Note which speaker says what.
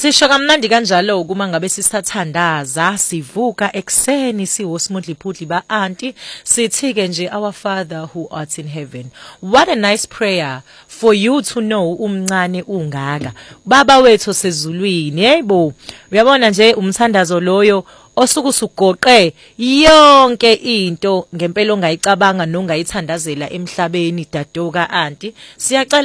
Speaker 1: Sisho kamnandi kanjalo kuma ngabe sisathandaza sivuka ekseni siwosmodli phudli ba auntie sithi ke nje our Father who art in heaven. What a nice prayer for you to know umncane ungaka. Baba wethu sezulwini, yebo. Uyabona nje umthandazo loyo osuku sugoqe yonke into ngempela ongayicabanga nongayithandazela emhlabeni dadoka auntie. Siyacela